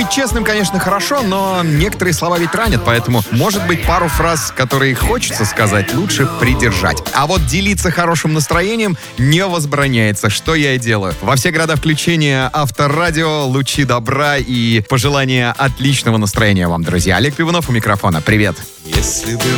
Быть честным, конечно, хорошо, но некоторые слова ведь ранят, поэтому, может быть, пару фраз, которые хочется сказать, лучше придержать. А вот делиться хорошим настроением не возбраняется, что я и делаю. Во все города включения Авторадио, лучи добра и пожелания отличного настроения вам, друзья. Олег Пивунов у микрофона. Привет. Если бы